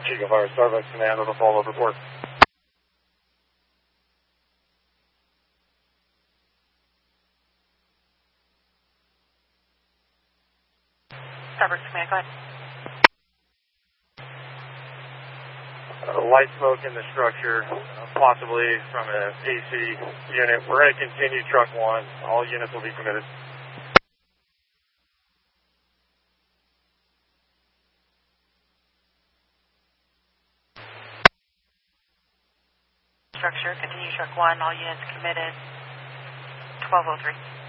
Eagle Fire Starbucks Command with a follow-up report. Starbucks Command, go ahead. Light smoke in the structure, possibly from an AC unit. We're going to continue truck 1. All units will be committed. Structure, continue truck 1, all units committed, 1203.